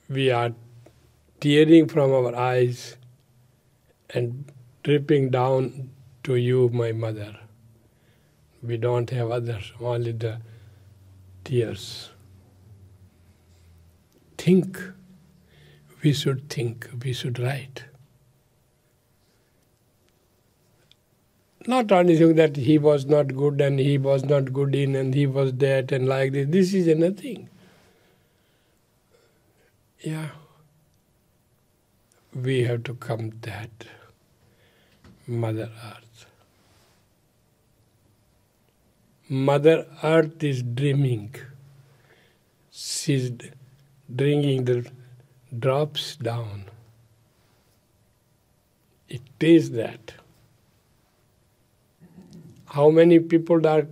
we are tearing from our eyes and dripping down to you, my mother. We don't have others, only the tears. Think. We should think. We should write. Not only think that he was not good and he was not good in and he was that and like this. This is nothing. Yeah. We have to come that Mother Earth. Mother Earth is dreaming. She's bringing the drops down. It is that. How many people are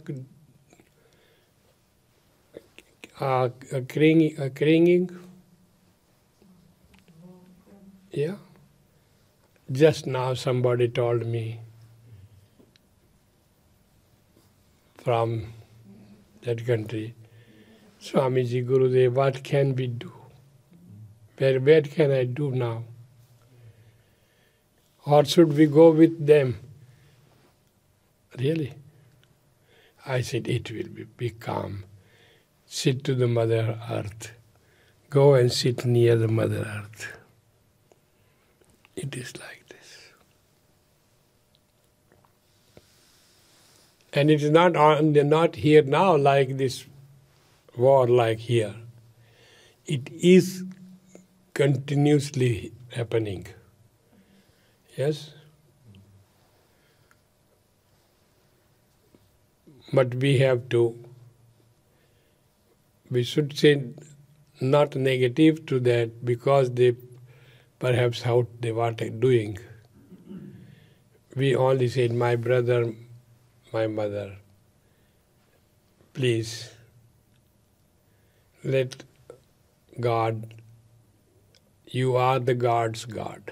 cringing? Yeah. Just now somebody told me from that country, Swamiji, Gurudev, what can we do? Where can I do now? Or should we go with them? Really? I said, it will be calm. Sit to the Mother Earth. Go and sit near the Mother Earth. It is like this. And it is not here now like this war like here. It is continuously happening. Yes? But we should say not negative to that because they perhaps how they were doing. We only said, my brother, my mother, please let God, you are the God's God.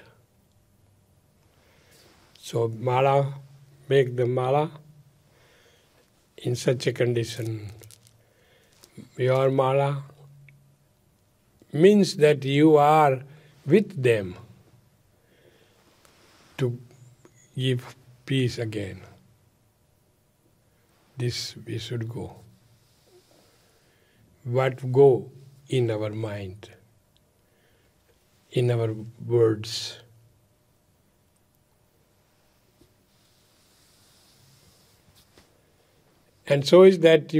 So mala, make the mala in such a condition. Your mala means that you are with them to give peace again. This we should go. What go in our mind, in our words. And so is that,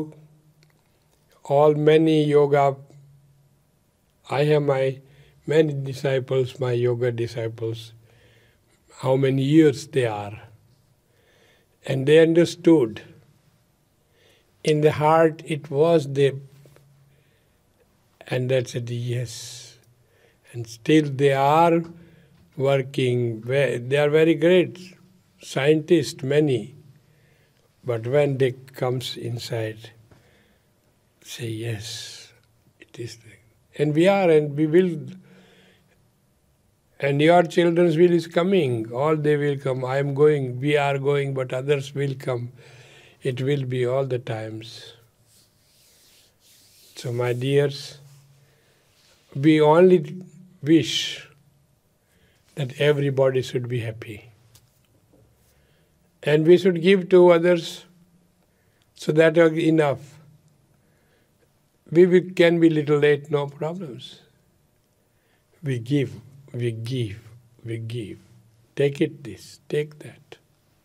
all many yoga, I have my many disciples, my yoga disciples, how many years they are. And they understood. In the heart it was there. And they said, yes. And still they are working. They are very great scientists, many. But when they comes inside, say, yes, it is. And we are, and we will. And your children's will is coming. All they will come. I am going, we are going, but others will come. It will be all the times. So my dears, we only wish that everybody should be happy. And we should give to others, so that is enough. We can be little late, no problems. We give, we give, we give. Take it this, take that.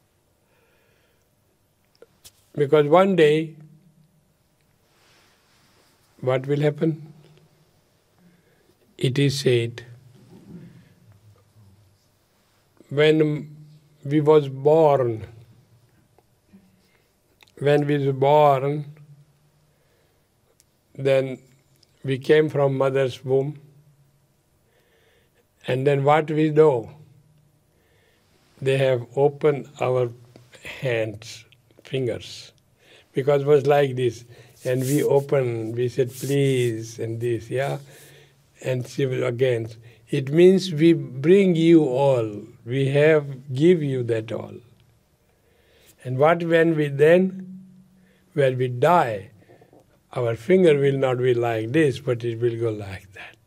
Because one day, what will happen? It is said, when we was born, then we came from mother's womb. And then what we do? They have opened our hands, fingers, because it was like this. And we open, we said, please, and this, yeah? And she will again. It means we bring you all. We give you that all. And when we die, our finger will not be like this, but it will go like that.